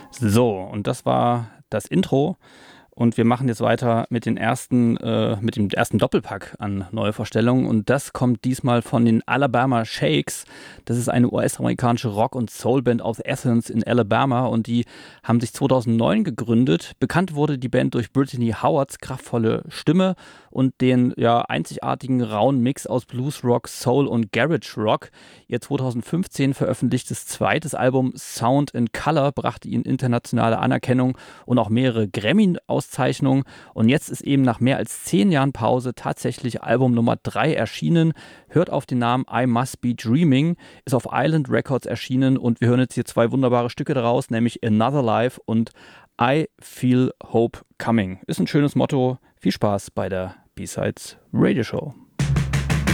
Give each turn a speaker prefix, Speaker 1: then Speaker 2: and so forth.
Speaker 1: So, und das war das Intro. Und wir machen jetzt weiter mit dem ersten Doppelpack an Neuvorstellungen. Und das kommt diesmal von den Alabama Shakes. Das ist eine US-amerikanische Rock- und Soulband aus Athens in Alabama. Und die haben sich 2009 gegründet. Bekannt wurde die Band durch Brittany Howards kraftvolle Stimme und den einzigartigen rauen Mix aus Blues Rock, Soul und Garage Rock. Ihr 2015 veröffentlichtes zweites Album Sound and Color brachte ihnen internationale Anerkennung und auch mehrere Grammy-Auszeichnungen. Und jetzt ist eben nach mehr als 10 Jahren Pause tatsächlich Album Nummer 3 erschienen. Hört auf den Namen I Must Be Dreaming, ist auf Island Records erschienen und wir hören jetzt hier 2 wunderbare Stücke daraus, nämlich Another Life und I Feel Hope Coming. Ist ein schönes Motto. Viel Spaß bei der B-Sides Radio Show.